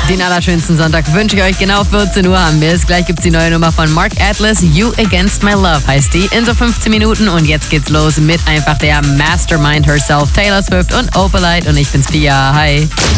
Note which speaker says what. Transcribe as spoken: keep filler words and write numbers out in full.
Speaker 1: Den allerschönsten Sonntag wünsche ich euch. Genau vierzehn Uhr haben wir es. Gleich gibt's die neue Nummer von Mark Atlas. You Against My Love heißt die. In so fünfzehn Minuten. Und jetzt geht's los mit einfach der Mastermind herself, Taylor Swift und Opalite. Und ich bin's Pia. Hi.